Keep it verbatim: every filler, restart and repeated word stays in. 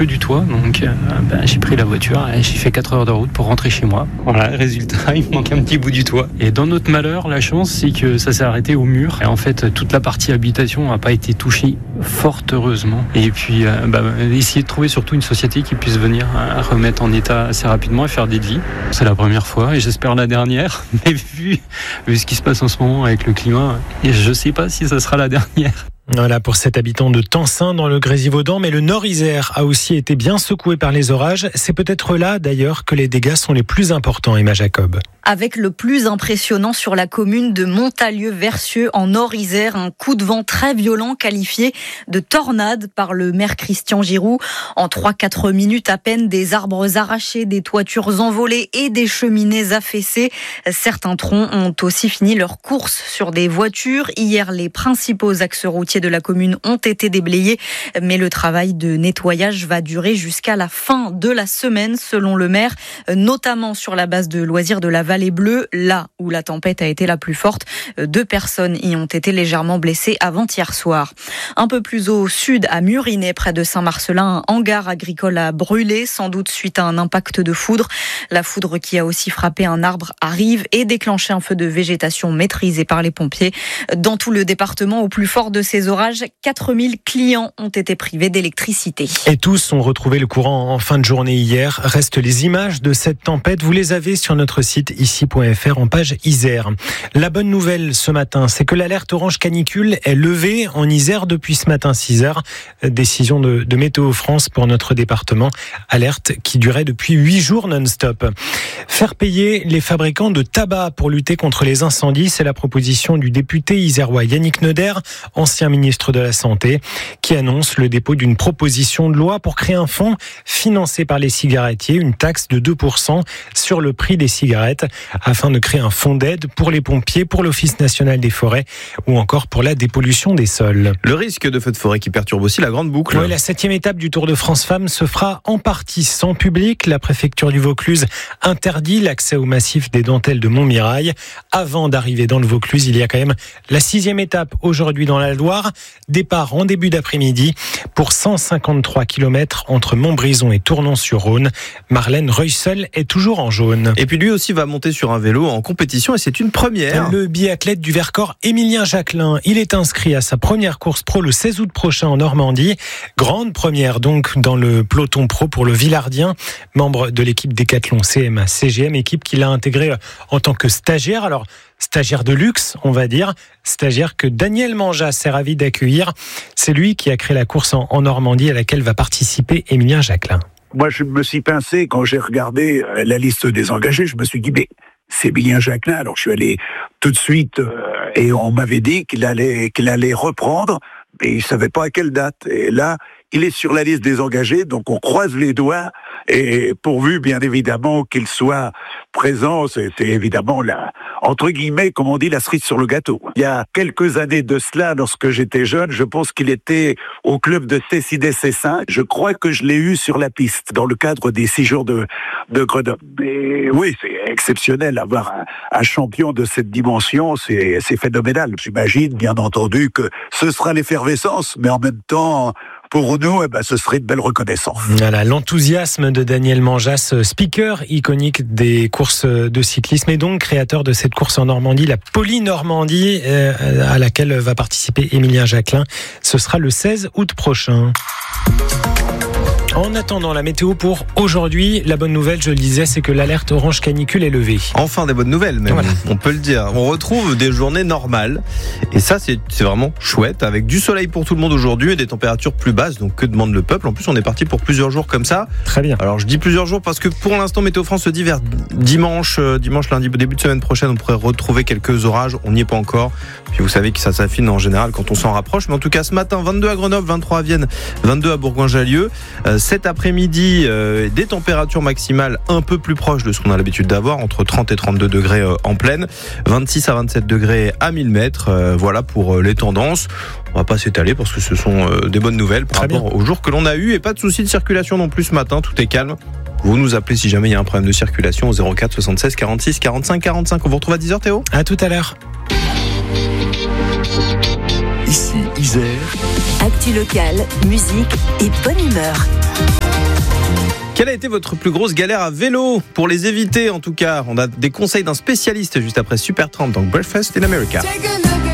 peu du toit, donc euh, ben, j'ai pris la voiture et j'ai fait quatre heures de route pour rentrer chez moi. Voilà, résultat, il me manque un petit bout du toit. Et dans notre malheur, la chance, c'est que ça s'est arrêté au mur. Et en fait, toute la partie habitation n'a pas été touchée, fort heureusement. Et puis, euh, bah, essayer de trouver surtout une société qui puisse venir euh, remettre en état assez rapidement et faire des devis. C'est la première fois et j'espère la dernière. Mais vu, vu ce qui se passe en ce moment avec le climat, je ne sais pas si ça sera la dernière. Voilà pour cet habitant de Tencin dans le Grésivaudan, mais le Nord-Isère a aussi été bien secoué par les orages. C'est peut-être là d'ailleurs que les dégâts sont les plus importants, Emma Jacob. Avec le plus impressionnant sur la commune de Montalieu-Versieux en Nord-Isère, un coup de vent très violent qualifié de tornade par le maire Christian Giroux. En trois à quatre minutes à peine, des arbres arrachés, des toitures envolées et des cheminées affaissées. Certains troncs ont aussi fini leur course sur des voitures. Hier, les principaux axes routiers de la commune ont été déblayés, mais le travail de nettoyage va durer jusqu'à la fin de la semaine, selon le maire, notamment sur la base de loisirs de la Vallée Bleue, là où la tempête a été la plus forte. Deux personnes y ont été légèrement blessées avant-hier soir. Un peu plus au sud, à Murinet, près de Saint-Marcelin, un hangar agricole a brûlé, sans doute suite à un impact de foudre. La foudre qui a aussi frappé un arbre arrive et déclenché un feu de végétation maîtrisé par les pompiers. Dans tout le département, au plus fort de ces orages, quatre mille clients ont été privés d'électricité. Et tous ont retrouvé le courant en fin de journée hier. Restent les images de cette tempête. Vous les avez sur notre site ici point f r en page Isère. La bonne nouvelle ce matin, c'est que l'alerte orange canicule est levée en Isère depuis ce matin six heures. Décision de, de Météo France pour notre département. Alerte qui durait depuis huit jours non-stop. Faire payer les fabricants de tabac pour lutter contre les incendies, c'est la proposition du député isérois Yannick Neuder, ancien ministre de la Santé, qui annonce le dépôt d'une proposition de loi pour créer un fonds financé par les cigarettiers, une taxe de deux pour cent sur le prix des cigarettes, afin de créer un fonds d'aide pour les pompiers, pour l'Office national des forêts ou encore pour la dépollution des sols. Le risque de feux de forêt qui perturbe aussi la grande boucle. Oui, la septième étape du Tour de France Femmes se fera en partie sans public. La préfecture du Vaucluse interdit l'accès au massif des Dentelles de Montmirail. Avant d'arriver dans le Vaucluse, il y a quand même la sixième étape aujourd'hui dans la Loire. Départ en début d'après-midi pour cent cinquante-trois kilomètres entre Montbrison et Tournon-sur-Rhône. Marlène Reussel est toujours en jaune. Et puis lui aussi va monter sur un vélo en compétition et c'est une première. Le biathlète du Vercors, Émilien Jacquelin, il est inscrit à sa première course pro le seize août prochain en Normandie. Grande première donc dans le peloton pro pour le Villardien, membre de l'équipe Décathlon C M A C G M, équipe qu'il a intégrée en tant que stagiaire. Alors, stagiaire de luxe, on va dire, stagiaire que Daniel Manjas s'est ravi d'accueillir. C'est lui qui a créé la course en, en Normandie à laquelle va participer Émilien Jacquelin. Moi, je me suis pincé quand j'ai regardé la liste des engagés. Je me suis dit, mais c'est Émilien Jacquelin. Alors, je suis allé tout de suite euh, et on m'avait dit qu'il allait, qu'il allait reprendre, mais il savait pas à quelle date. Et là, il est sur la liste des engagés, donc on croise les doigts. Et pourvu, bien évidemment, qu'il soit présent, c'était évidemment la, entre guillemets, comme on dit, la cerise sur le gâteau. Il y a quelques années de cela, lorsque j'étais jeune, je pense qu'il était au club de Tessidé C cinq. Je crois que je l'ai eu sur la piste, dans le cadre des six jours de, de Grenoble. Mais oui, c'est exceptionnel, avoir un, un champion de cette dimension, c'est, c'est phénoménal. J'imagine, bien entendu, que ce sera l'effervescence, mais en même temps, pour nous, eh ben, ce serait une belle reconnaissance. Voilà, l'enthousiasme de Daniel Manjas, speaker iconique des courses de cyclisme et donc créateur de cette course en Normandie, la Poly-Normandie, euh, à laquelle va participer Émilien Jacquelin. Ce sera le seize août prochain. En attendant la météo pour aujourd'hui, la bonne nouvelle, je le disais, c'est que l'alerte orange canicule est levée. Enfin des bonnes nouvelles, même, voilà. On peut le dire. On retrouve des journées normales et ça c'est, c'est vraiment chouette, avec du soleil pour tout le monde aujourd'hui et des températures plus basses, donc que demande le peuple. En plus on est parti pour plusieurs jours comme ça. Très bien. Alors je dis plusieurs jours parce que pour l'instant Météo France se dit vers dimanche, dimanche, lundi, début de semaine prochaine on pourrait retrouver quelques orages, on n'y est pas encore. Puis vous savez que ça s'affine en général quand on s'en rapproche, mais en tout cas ce matin vingt-deux à Grenoble, vingt-trois à Vienne, vingt-deux à Bourgoin-Jallieu. Euh, Cet après-midi, euh, des températures maximales un peu plus proches de ce qu'on a l'habitude d'avoir, entre trente et trente-deux degrés euh, en plaine, vingt-six à vingt-sept degrés à mille mètres. Euh, voilà pour euh, les tendances. On va pas s'étaler parce que ce sont euh, des bonnes nouvelles par Très rapport bien. aux jours que l'on a eu et pas de soucis de circulation non plus ce matin. Tout est calme. Vous nous appelez si jamais il y a un problème de circulation au zéro quatre soixante-seize quarante-six quarante-cinq quarante-cinq. On vous retrouve à dix heures, Théo. À tout à l'heure. Ici Isère. Actu locale, musique et bonne humeur. Quelle a été votre plus grosse galère à vélo? Pour les éviter, en tout cas, on a des conseils d'un spécialiste juste après Supertramp dans Breakfast in America.